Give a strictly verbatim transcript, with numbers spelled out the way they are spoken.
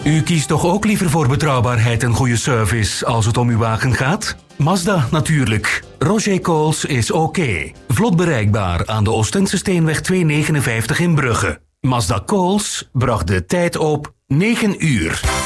U kiest toch ook liever voor betrouwbaarheid en goede service als het om uw wagen gaat? Mazda natuurlijk. Roger Coles is oké. Vlot bereikbaar aan de Oostense Steenweg tweehonderdnegenenvijftig in Brugge. Mazda Coles bracht de tijd op negen uur.